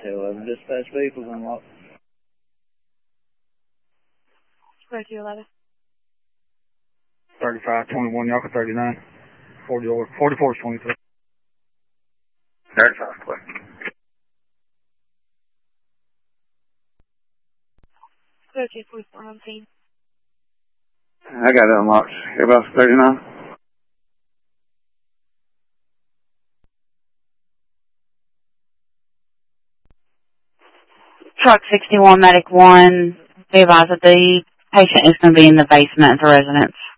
211, dispatch vehicles unlocked. Square 211. 3521, Yaka 39. 44 is 23. 35, clear. Square 244 on scene. I got it unlocked. Airbus 39. Truck 61, Medic 1, be advised that the patient is going to be in the basement of the residence.